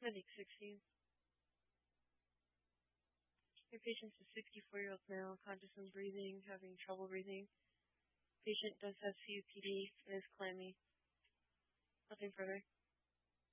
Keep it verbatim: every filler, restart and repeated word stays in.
Clinic sixteen. Your patient's a sixty-four-year-old male, conscious and breathing, having trouble breathing. Patient does have C O P D and is clammy. Nothing further.